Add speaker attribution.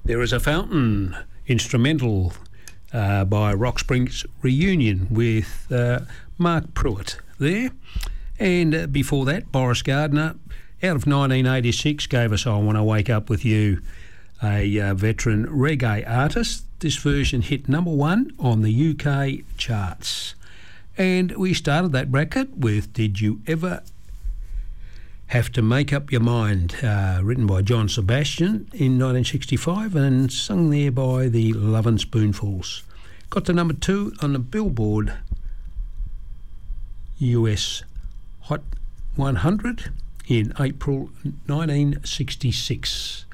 Speaker 1: There is a fountain instrumental by Rock Springs Reunion with Mark Pruitt there. And before that, Boris Gardner, out of 1986, gave us I Want to Wake Up With You, a veteran reggae artist. This version hit number 1 on the UK charts. And we started that bracket with Did You Ever Have to Make Up Your Mind, written by John Sebastian in 1965 and sung there by the Lovin' Spoonfuls. Got to number 2 on the Billboard US Hot 100 in April 1966.